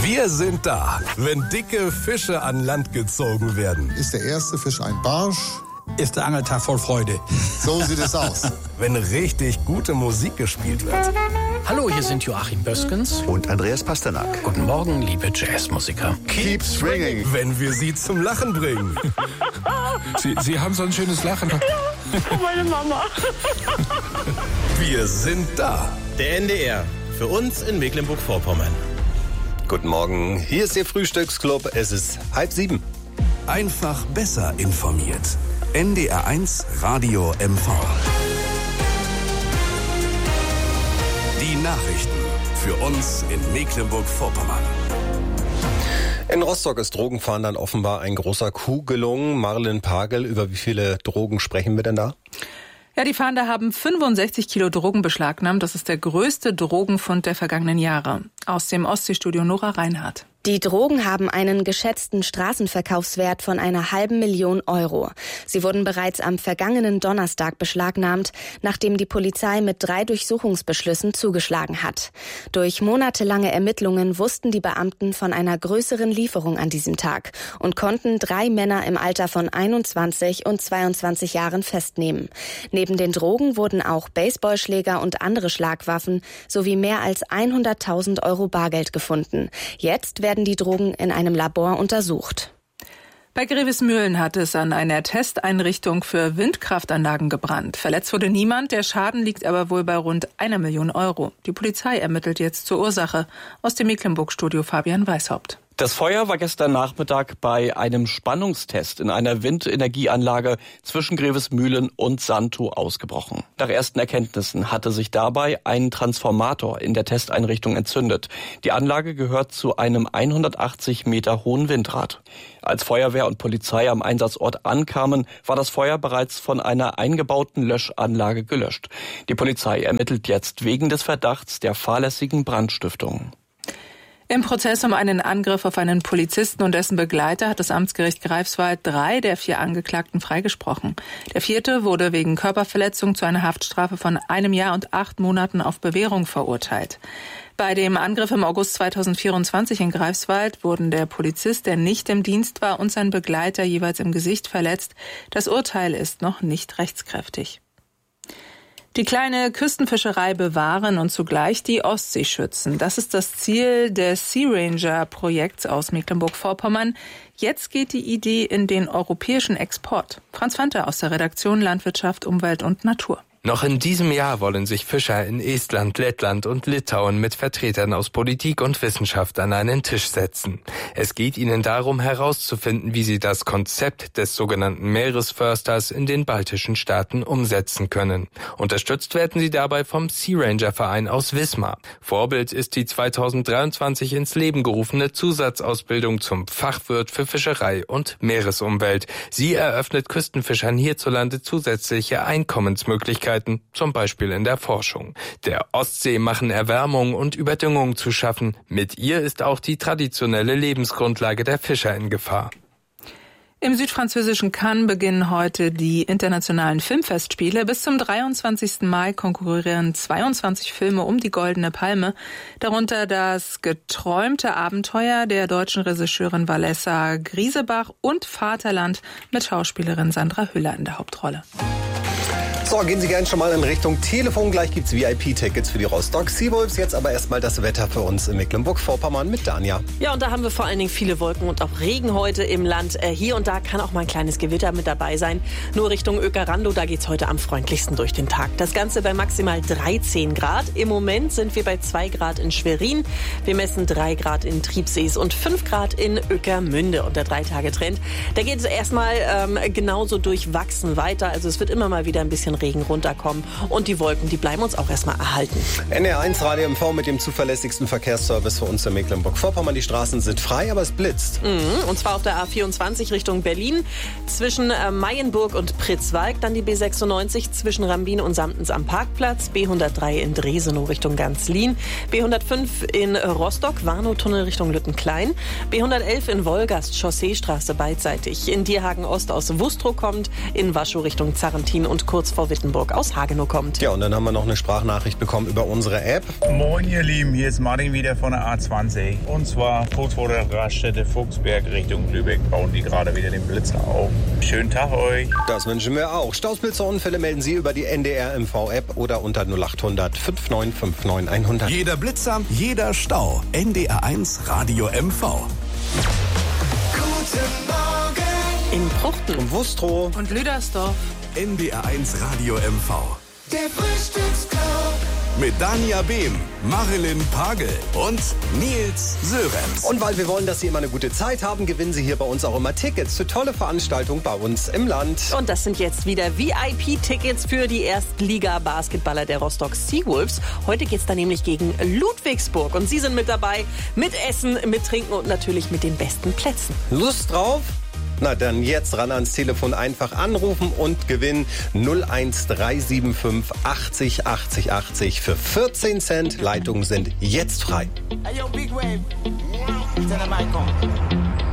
Wir sind da, wenn dicke Fische an Land gezogen werden. Ist der erste Fisch ein Barsch? Ist der Angeltag voll Freude. So sieht es aus. Wenn richtig gute Musik gespielt wird. Hallo, hier sind Joachim Böskens und Andreas Pasternak. Guten Morgen, liebe Jazzmusiker. Keep swinging. Wenn wir sie zum Lachen bringen. Sie haben so ein schönes Lachen. Ja, oh meine Mama. Wir sind da. Der NDR, für uns in Mecklenburg-Vorpommern. Guten Morgen, hier ist Ihr Frühstücksclub. Es ist 6:30. Einfach besser informiert. NDR1 Radio MV. Die Nachrichten für uns in Mecklenburg-Vorpommern. In Rostock ist Drogenfahndern offenbar ein großer Coup gelungen. Marlen Pagel, über wie viele Drogen sprechen wir denn da? Ja, die Fahnder haben 65 Kilo Drogen beschlagnahmt. Das ist der größte Drogenfund der vergangenen Jahre. Aus dem Ostseestudio Nora Reinhardt. Die Drogen haben einen geschätzten Straßenverkaufswert von 500.000 Euro. Sie wurden bereits am vergangenen Donnerstag beschlagnahmt, nachdem die Polizei mit 3 Durchsuchungsbeschlüssen zugeschlagen hat. Durch monatelange Ermittlungen wussten die Beamten von einer größeren Lieferung an diesem Tag und konnten 3 Männer im Alter von 21 und 22 Jahren festnehmen. Neben den Drogen wurden auch Baseballschläger und andere Schlagwaffen sowie mehr als 100.000 Euro Bargeld gefunden. Jetzt werden die Drogen in einem Labor untersucht. Bei Grevesmühlen hat es an einer Testeinrichtung für Windkraftanlagen gebrannt. Verletzt wurde niemand, der Schaden liegt aber wohl bei rund 1 Million Euro. Die Polizei ermittelt jetzt zur Ursache. Aus dem Mecklenburg-Studio Fabian Weishaupt. Das Feuer war gestern Nachmittag bei einem Spannungstest in einer Windenergieanlage zwischen Grevesmühlen und Santo ausgebrochen. Nach ersten Erkenntnissen hatte sich dabei ein Transformator in der Testeinrichtung entzündet. Die Anlage gehört zu einem 180 Meter hohen Windrad. Als Feuerwehr und Polizei am Einsatzort ankamen, war das Feuer bereits von einer eingebauten Löschanlage gelöscht. Die Polizei ermittelt jetzt wegen des Verdachts der fahrlässigen Brandstiftung. Im Prozess um einen Angriff auf einen Polizisten und dessen Begleiter hat das Amtsgericht Greifswald 3 der 4 Angeklagten freigesprochen. Der 4. wurde wegen Körperverletzung zu einer Haftstrafe von 1 Jahr und 8 Monaten auf Bewährung verurteilt. Bei dem Angriff im August 2024 in Greifswald wurden der Polizist, der nicht im Dienst war, und sein Begleiter jeweils im Gesicht verletzt. Das Urteil ist noch nicht rechtskräftig. Die kleine Küstenfischerei bewahren und zugleich die Ostsee schützen. Das ist das Ziel des Sea Ranger Projekts aus Mecklenburg-Vorpommern. Jetzt geht die Idee in den europäischen Export. Franz Fante aus der Redaktion Landwirtschaft, Umwelt und Natur. Noch in diesem Jahr wollen sich Fischer in Estland, Lettland und Litauen mit Vertretern aus Politik und Wissenschaft an einen Tisch setzen. Es geht ihnen darum, herauszufinden, wie sie das Konzept des sogenannten Meeresförsters in den baltischen Staaten umsetzen können. Unterstützt werden sie dabei vom Sea Ranger Verein aus Wismar. Vorbild ist die 2023 ins Leben gerufene Zusatzausbildung zum Fachwirt für Fischerei und Meeresumwelt. Sie eröffnet Küstenfischern hierzulande zusätzliche Einkommensmöglichkeiten, zum Beispiel in der Forschung. Der Ostsee machen Erwärmung und Überdüngung zu schaffen. Mit ihr ist auch die traditionelle Lebensgrundlage der Fischer in Gefahr. Im südfranzösischen Cannes beginnen heute die internationalen Filmfestspiele. Bis zum 23. Mai konkurrieren 22 Filme um die Goldene Palme. Darunter das geträumte Abenteuer der deutschen Regisseurin Vanessa Griesebach und Vaterland mit Schauspielerin Sandra Hüller in der Hauptrolle. So, gehen Sie gerne schon mal in Richtung Telefon. Gleich gibt's VIP-Tickets für die Rostock Seawolves. Jetzt aber erstmal das Wetter für uns in Mecklenburg-Vorpommern mit Dania. Ja, und da haben wir vor allen Dingen viele Wolken und auch Regen heute im Land. Hier und da kann auch mal ein kleines Gewitter mit dabei sein. Nur Richtung Öckerando, da geht's heute am freundlichsten durch den Tag. Das Ganze bei maximal 13 Grad. Im Moment sind wir bei 2 Grad in Schwerin. Wir messen 3 Grad in Triebsees und 5 Grad in Öckermünde. Und der 3-Tage-Trend, der geht erstmal genauso durchwachsen weiter. Also es wird immer mal wieder ein bisschen Regen runterkommen und die Wolken, die bleiben uns auch erstmal erhalten. NDR1 Radio MV mit dem zuverlässigsten Verkehrsservice für uns in Mecklenburg-Vorpommern. Die Straßen sind frei, aber es blitzt. Und zwar auf der A24 Richtung Berlin zwischen Mayenburg und Pritzwalk, dann die B96 zwischen Rambin und Samtens am Parkplatz, B103 in Dresenow Richtung Ganzlin, B105 in Rostock, Warnow-Tunnel Richtung Lüttenklein, B111 in Wolgast, Chausseestraße beidseitig, in Dierhagen Ost aus Wustrow kommt, in Waschow Richtung Zarrentin und kurz vor Frau Wittenburg aus Hagenow kommt. Ja, und dann haben wir noch eine Sprachnachricht bekommen über unsere App. Moin ihr Lieben, hier ist Martin wieder von der A20. Und zwar kurz vor der Raststätte Fuchsberg Richtung Lübeck bauen die gerade wieder den Blitzer auf. Schönen Tag euch. Das wünschen wir auch. Stausblitzerunfälle melden Sie über die NDR MV-App oder unter 0800 5959 100. Jeder Blitzer, jeder Stau. NDR1 Radio MV. Guten Morgen. In Pruchten und Wustrow und Lüdersdorf. NDR1 Radio MV. Der Frühstücksclub. Mit Dania Behm, Marilyn Pagel und Nils Sörenz. Und weil wir wollen, dass Sie immer eine gute Zeit haben, gewinnen Sie hier bei uns auch immer Tickets für tolle Veranstaltungen bei uns im Land. Und das sind jetzt wieder VIP-Tickets für die Erstliga-Basketballer der Rostock Seawolves. Heute geht's da nämlich gegen Ludwigsburg. Und Sie sind mit dabei, mit Essen, mit Trinken und natürlich mit den besten Plätzen. Lust drauf? Na dann jetzt ran ans Telefon, einfach anrufen und gewinnen 01375 80 80 80 für 14 Cent. Leitungen sind jetzt frei. Hey, yo, Big Wave. Tell them I come.